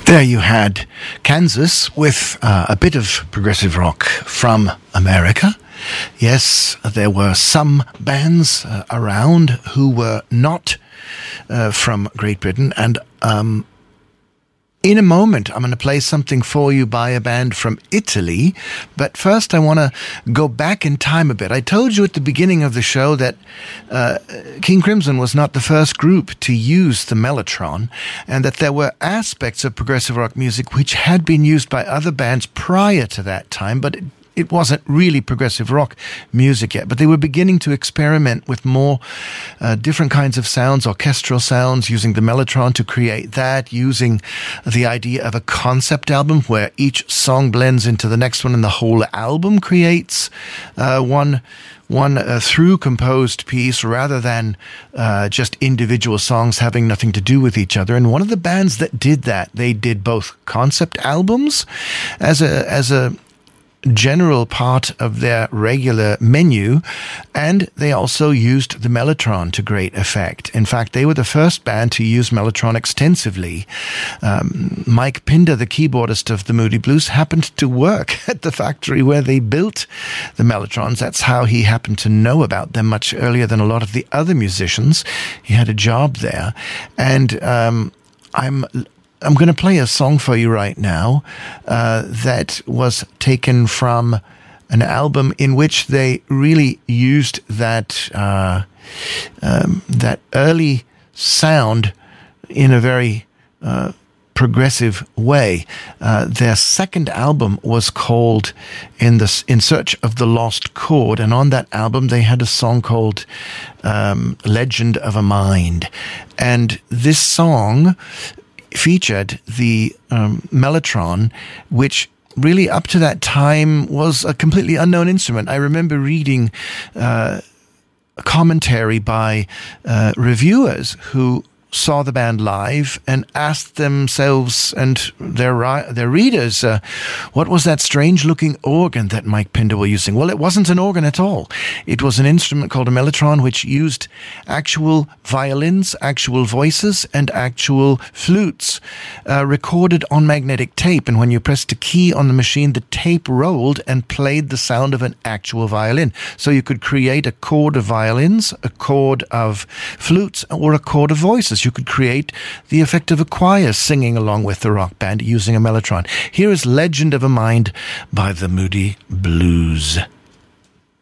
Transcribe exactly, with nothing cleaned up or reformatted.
There you had Kansas with uh, a bit of progressive rock from America. Yes, there were some bands uh, around who were not uh, from Great Britain, and um, in a moment, I'm going to play something for you by a band from Italy. But first, I want to go back in time a bit. I told you at the beginning of the show that uh, King Crimson was not the first group to use the mellotron, and that there were aspects of progressive rock music which had been used by other bands prior to that time, but it It wasn't really progressive rock music yet, but they were beginning to experiment with more uh, different kinds of sounds, orchestral sounds, using the mellotron to create that, using the idea of a concept album where each song blends into the next one and the whole album creates uh, one one uh, through composed piece rather than uh, just individual songs having nothing to do with each other. And one of the bands that did that, they did both concept albums as a as a general part of their regular menu, and they also used the mellotron to great effect. In fact, they were the first band to use mellotron extensively. Um, Mike Pinder, the keyboardist of the Moody Blues, happened to work at the factory where they built the mellotrons. That's how he happened to know about them much earlier than a lot of the other musicians. He had a job there, and um, I'm I'm going to play a song for you right now uh, that was taken from an album in which they really used that uh, um, that early sound in a very uh, progressive way. Uh, their second album was called "In the In Search of the Lost Chord," and on that album they had a song called um, "Legend of a Mind," and this song featured the um, mellotron, which really up to that time was a completely unknown instrument. I remember reading uh, a commentary by uh, reviewers who saw the band live and asked themselves and their their readers, uh, what was that strange-looking organ that Mike Pinder were using? Well, it wasn't an organ at all. It was an instrument called a mellotron, which used actual violins, actual voices, and actual flutes uh, recorded on magnetic tape. And when you pressed a key on the machine, the tape rolled and played the sound of an actual violin. So you could create a chord of violins, a chord of flutes, or a chord of voices. You could create the effect of a choir singing along with the rock band using a mellotron. Here is Legend of a Mind by the Moody Blues.